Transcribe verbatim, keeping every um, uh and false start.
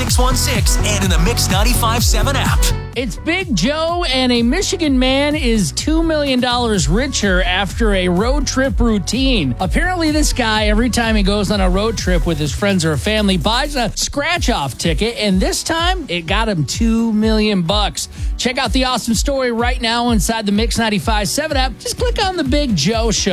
six one six and in the Mix ninety-five point seven app. It's Big Joe, and a Michigan man is two million dollars richer after a road trip routine. Apparently, this guy, every time he goes on a road trip with his friends or family, buys a scratch-off ticket, and this time, it got him two million bucks. Check out the awesome story right now inside the Mix ninety-five point seven app. Just click on the Big Joe Show.